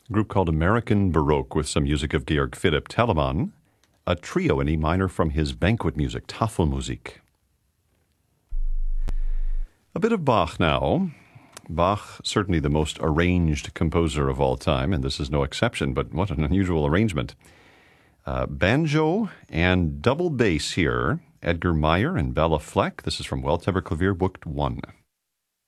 A group called American Baroque with some music of Georg Philipp Telemann, a trio in E minor from his banquet music, Tafelmusik. A bit of Bach now. Bach, certainly the most arranged composer of all time, and this is no exception, but what an unusual arrangement. Banjo and double bass here, Edgar Meyer and Bella Fleck. This is from Welttemper Clavier, Book 1.